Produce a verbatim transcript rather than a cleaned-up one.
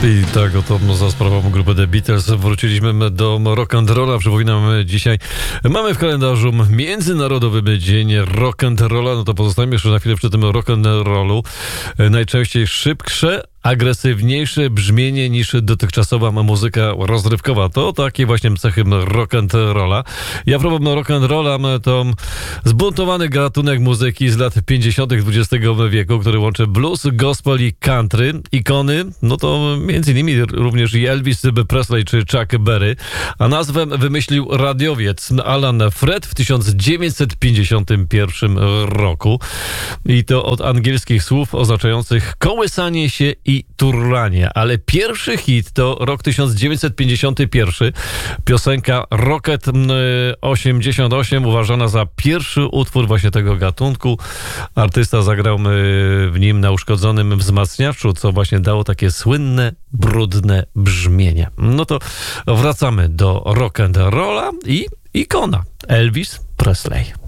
I tak oto za sprawą grupy The Beatles wróciliśmy do rock'n'rolla. Przypominam, dzisiaj mamy w kalendarzu Międzynarodowy Dzień Rock'n'Rolla. No to pozostajemy jeszcze na chwilę przy tym rock'n'rollu. Najczęściej szybsze, agresywniejsze brzmienie niż dotychczasowa muzyka rozrywkowa. To takie właśnie cechy rock'n'rolla. Ja propos rock'n'rolla, to zbuntowany gatunek muzyki z lat pięćdziesiątych dwudziestego wieku, który łączy blues, gospel i country. Ikony, no to między innymi również i Elvis Presley czy Chuck Berry. A nazwę wymyślił radiowiec Alan Freed w tysiąc dziewięćset pięćdziesiątym pierwszym roku. I to od angielskich słów oznaczających kołysanie się i turlanie. Ale pierwszy hit to rok tysiąc dziewięćset pięćdziesiąty pierwszy. Piosenka Rocket osiemdziesiąt osiem, uważana za pierwszy utwór właśnie tego gatunku. Artysta zagrał w nim na uszkodzonym wzmacniaczu, co właśnie dało takie słynne, brudne brzmienie. No to wracamy do rock'n'rolla i ikona Elvis Presley.